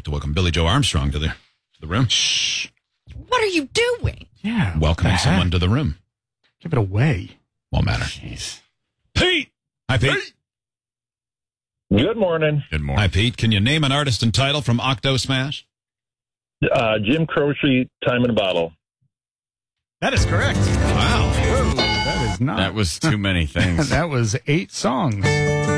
to welcome Billy Joe Armstrong to the room. Shh. What are you doing? Yeah. Welcoming someone to the room. Give it away. Won't matter. Jeez. Pete! Hi, Pete. Good morning. Good morning. Hi, Pete. Can you name an artist and title from Octo Smash? Jim Croce, Time in a Bottle. That is correct. Wow. Whoa, that is not. That was too many things. That was 8 songs.